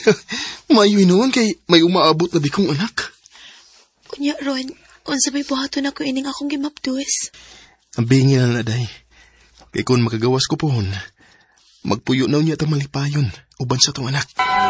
Mayo noon kay may umaabot na bikong anak. Unya, Ron, unsa may buhaton ako ining akong gimapdues. Ang bingi na day. Kay kung makagawas ko pohon, magpuyo na niya itang malipayon, uban sa itong anak.